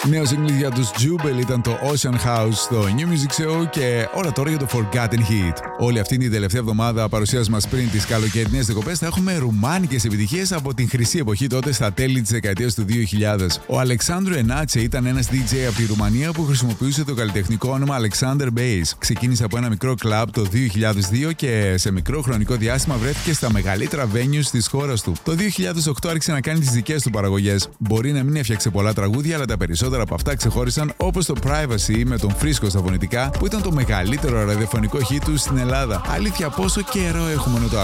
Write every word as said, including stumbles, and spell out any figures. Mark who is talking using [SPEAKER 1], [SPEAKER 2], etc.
[SPEAKER 1] Νέο single για τους Jubel ήταν το Ocean House στο New Music Show και όλα τώρα για το Forgotten Hit. Όλη αυτή την τελευταία εβδομάδα παρουσίας μας πριν τις καλοκαιρινές διακοπές θα έχουμε ρουμάνικες επιτυχίες από την χρυσή εποχή τότε στα τέλη της δεκαετίας του δύο χιλιάδες. Ο Αλεξάνδρου Ενάτσε ήταν ένας ντι τζέι από τη Ρουμανία που χρησιμοποιούσε το καλλιτεχνικό όνομα Alexander Bass. Ξεκίνησε από ένα μικρό κλαμπ το δύο χιλιάδες δύο και σε μικρό χρονικό διάστημα βρέθηκε στα μεγαλύτερα venues της χώρας του. Το δύο χιλιάδες οκτώ άρχισε να κάνει τις δικές του παραγωγές. Μπορεί να μην έφτιαξε πολλά τραγούδια, αλλά τα περισσότερα από αυτά ξεχώρισαν, όπως το Privacy με τον Φρίσκο στα φωνητικά, που ήταν το μεγαλύτερο ραδιοφωνικό hit του στην Ελλάδα. Αλήθεια, πόσο καιρό έχουμε να το